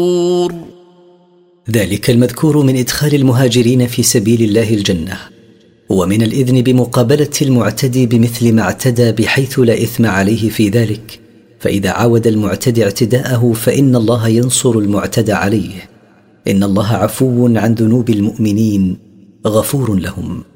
ذلك المذكور من إدخال المهاجرين في سبيل الله الجنة، ومن الإذن بمقابلة المعتدي بمثل ما اعتدى بحيث لا إثم عليه في ذلك، فإذا عاود المعتدي اعتداءه فإن الله ينصر المعتدى عليه. إن الله عفو عن ذنوب المؤمنين غفور لهم.